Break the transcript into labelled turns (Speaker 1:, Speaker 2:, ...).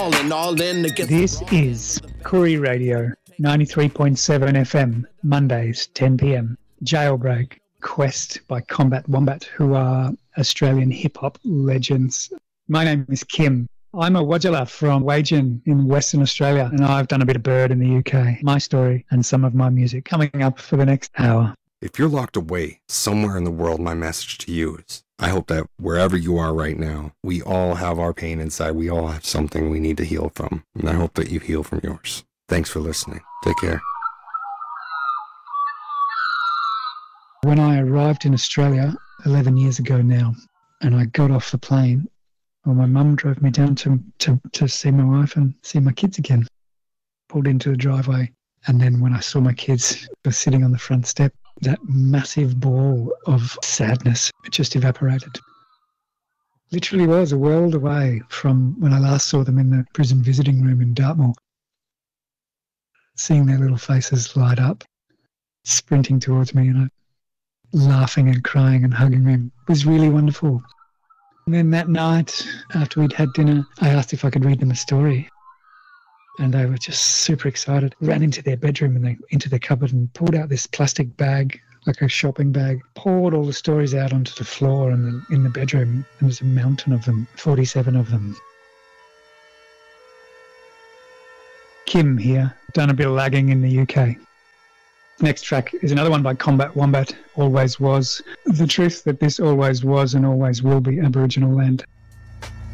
Speaker 1: all in to get.
Speaker 2: This is Koori Radio, 93.7 FM, Mondays, 10 p.m. Jailbreak, Quest by Combat Wombat, who are Australian hip-hop legends. My name is Kim. I'm a Wodjala from Wagen in Western Australia, and I've done a bit of bird in the UK. My story and some of my music coming up for the next hour.
Speaker 3: If you're locked away somewhere in the world, my message to you is, I hope that wherever you are right now, we all have our pain inside. We all have something we need to heal from. And I hope that you heal from yours. Thanks for listening. Take care.
Speaker 2: When I arrived in Australia 11 years ago now, and I got off the plane, well, my mum drove me down to see my wife and see my kids again. Pulled into the driveway, and then when I saw my kids were sitting on the front step, that massive ball of sadness, it just evaporated. Literally was a world away from when I last saw them in the prison visiting room in Dartmoor. Seeing their little faces light up, sprinting towards me, laughing and crying and hugging me was really wonderful. And then that night, after we'd had dinner, I asked if I could read them a story. And they were just super excited, ran into their bedroom and into the cupboard and pulled out this plastic bag, like a shopping bag, poured all the stories out onto the floor and in the bedroom. And there was a mountain of them, 47 of them. Kim here, done a bit of lagging in the UK. Next track is another one by Combat Wombat, Always Was. The truth that this always was and always will be Aboriginal land.